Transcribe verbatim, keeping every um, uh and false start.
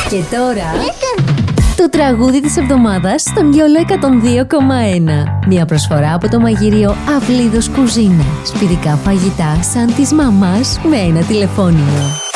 Και τώρα το τραγούδι της εβδομάδας στον Γιόλο εκατόν δύο κόμμα ένα. Μια προσφορά από το μαγειρίο Αυλίδος Κουζίνα. Σπιτικά φαγητά σαν της μαμάς με ένα τηλεφώνημα.